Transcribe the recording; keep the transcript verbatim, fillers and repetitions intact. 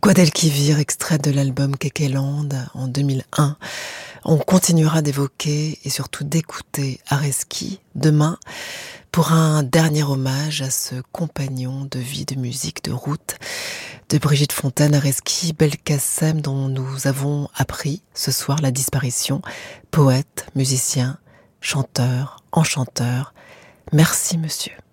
Guadalquivir, extrait de l'album Kekeland en deux mille un. On continuera d'évoquer et surtout d'écouter Arezki demain pour un dernier hommage à ce compagnon de vie, de musique, de route de Brigitte Fontaine, Arezki Belkacem, dont nous avons appris ce soir la disparition. Poète, musicien, chanteur, enchanteur. Merci monsieur.